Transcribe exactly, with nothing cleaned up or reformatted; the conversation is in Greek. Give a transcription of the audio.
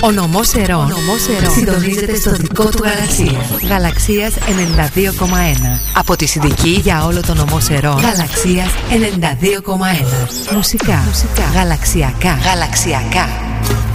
Ο νομός Ερών συντονίζεται στο δικό του γαλαξία. Γαλαξίας ενενήντα δύο κόμμα ένα. Από τη Συνδική για όλο το νομό Ερών. Γαλαξίας ενενήντα δύο κόμμα ένα. Μουσικά. Μουσικά. Γαλαξιακά. Γαλαξιακά.